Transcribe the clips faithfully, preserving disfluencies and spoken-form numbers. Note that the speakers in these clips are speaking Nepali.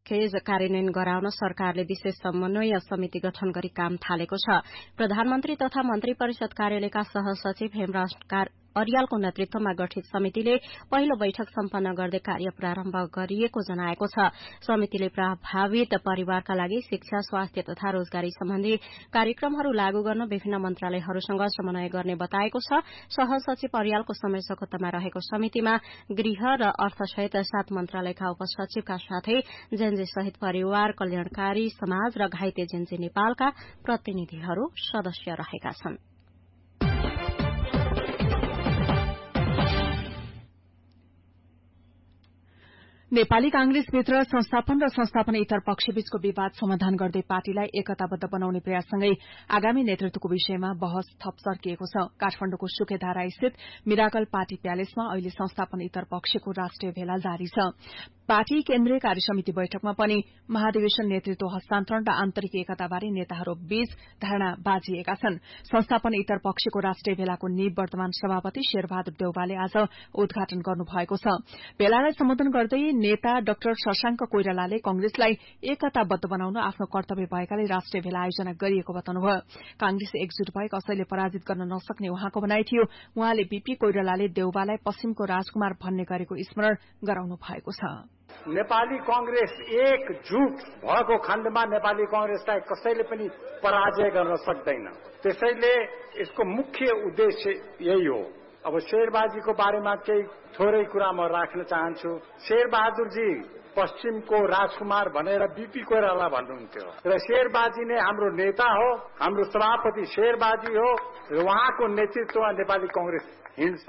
प्याकेज कार्यान्वयन गराउन सरकारले विशेष समन्वय समिति गठन गरी काम थालेको छ। प्रधानमन्त्री तथा मन्त्री परिषद कार्यालयका सहसचिव हेमराज अर्यालको नेतृत्वमा गठित समितिले पहिलो बैठक सम्पन्न गर्दै कार्य प्रारम्भ गरिएको जनाएको छ। समितिले प्रभावित परिवारका लागि शिक्षा, स्वास्थ्य तथा रोजगारी सम्बन्धी कार्यक्रमहरू लागू गर्न विभिन्न मन्त्रालयहरूसँग समन्वय गर्ने बताएको छ। सहसचिव अर्यालको संयोजकत्वमा रहेको समितिमा गृह र अर्थसहित सात मन्त्रालयका उपसचिवका साथै जेन्जी सहित परिवार कल्याणकारी समाज र घाइते जेन्जी नेपालका प्रतिनिधिहरू सदस्य रहेका छन्। नेपाली कांग्रेसभित्र संस्थापन र संस्थापन इतर पक्षबीचको विवाद समाधान गर्दै पार्टीलाई एकताबद्ध बनाउने प्रयाससँगै आगामी नेतृत्वको विषयमा बहस थप सर्किएको छ। काठमाडौँको सुकेधारा स्थित मिराकल पार्टी प्यालेसमा अहिले संस्थापन इतर पक्षको राष्ट्रिय भेला जारी छ। पार्टी केन्द्रीय कार्यसमिति बैठकमा पनि महाधिवेशन नेतृत्व हस्तान्तरण र आन्तरिक एकताबारे नेताहरू बीच धारणा बाजिएका छन्। संस्थापन इतर पक्षको राष्ट्रिय भेलाको नीव वर्तमान सभापति शेरबहादुर देउवाले आज उद्घाटन गर्नुभएको छ। भेलालाई सम्बोधन गर्दै नेता डाक्टर शशाङ्क कोइरालाले कांग्रेसलाई एकताबद्ध बनाउन आफ्नो कर्तव्य भएकाले राष्ट्रिय भेला आयोजना गरिएको बताउनुभयो। कांग्रेस एकजुट भए कसैले पराजित गर्न नसक्ने उहाँको भनाइ थियो। उहाँले बीपी कोइरालाले देउवालाई पश्चिमको राजकुमार भन्ने गरेको स्मरण गराउनु भएको छ। नेपाली कांग्रेस एकजुट भएको खण्डमा नेपाली कांग्रेसलाई कसैले पनि पराजय गर्न सक्दैन। त्यसैले यसको मुख्य उद्देश्य यही हो। अब शेरबाजीको बारेमा केही थोरै कुरा म राख्न चाहन्छु। शेरबहादुरजी पश्चिमको राजकुमार भनेर बीपी कोइराला भन्नुहुन्थ्यो र शेरबाजी नै हाम्रो नेता हो, हाम्रो सभापति शेरबाजी हो र उहाँको नेतृत्वमा नेपाली कांग्रेस हिँड्छ।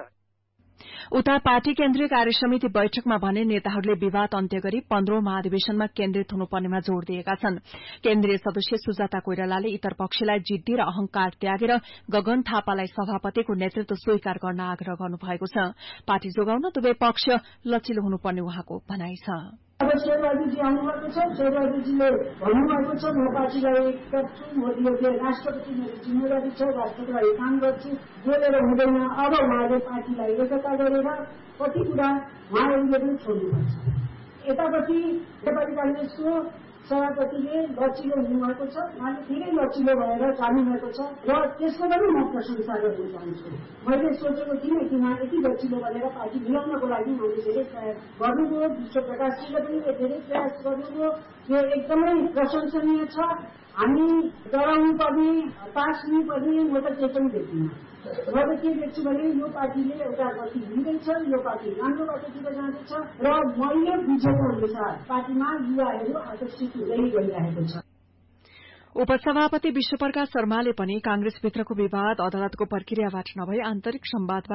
उता पार्टी केन्द्रीय कार्यसमिति बैठकमा भने नेताहरूले विवाद अन्त्य गरी पन्ध्रौं महाधिवेशनमा केन्द्रित हुनुपर्नेमा जोड़ दिएका छन्। केन्द्रीय सदस्य सुजाता कोइरालाले इतर पक्षलाई जिद्दी र अहंकार त्यागेर गगन थापालाई सभापतिको नेतृत्व स्वीकार गर्न आग्रह गर्नुभएको छ। पार्टी जोगाउन दुवै पक्ष लचिलो हुनुपर्ने उहाँको भनाइ छ। अब शेरबहादुरजी आउनुभएको छ। शेरबहादुरजीले भन्नुभएको छ म पार्टीलाई गर्छु, म यो राष्ट्रपति मेरो जिम्मेवारी छ, राष्ट्रको लागि काम गर्छु, बोलेर हुँदैन। अब उहाँले पार्टीलाई एकता गरेर कति कुरा उहाँहरूले पनि छोड्नुपर्छ। यतापट्टि नेपाली कांग्रेसको सभापतिले लचिलो हुनुभएको छ, उहाँले धेरै लचिलो भएर जानुभएको छ र त्यसको पनि म प्रशंसा गर्न चाहन्छु। मैले सोचेको थिइनँ कि उहाँ यति लचिलो भनेर पार्टी मिलाउनको लागि उहाँले धेरै प्रयास गर्नुभयो। विश्व प्रकाशजीले पनि धेरै प्रयास गर्नुभयो। यो एकदमै प्रशंसनीय छ। हामी डराउनु पर्ने, हताश हुनुपर्ने म त केही पनि देख्दिनँ। म त के देख्छु भने यो पार्टीले एउटा गति लिँदैछ, यो पार्टी राम्रो बाटोतिर जाँदैछ र मैले बुझेको अनुसार पार्टीमा युवाहरू आकर्षित हुँदै गइरहेको छ। उपसभापति विश्वप्रकाश शर्माले पनि कांग्रेसभित्रको विवाद अदालतको प्रक्रियाबाट नभई आन्तरिक संवादबाट